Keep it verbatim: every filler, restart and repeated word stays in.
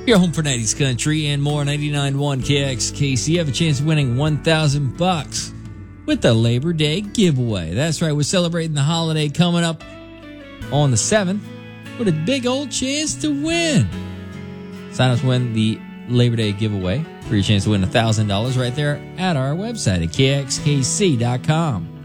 Your home for nineties country and more. Ninety-nine point one K X K C. You have a chance of winning one thousand bucks with the Labor Day giveaway. That's right. We're celebrating the holiday coming up on the seventh with a big old chance to win. Sign up to win the Labor Day giveaway for your chance to win one thousand dollars right there at our website at K X K C dot com.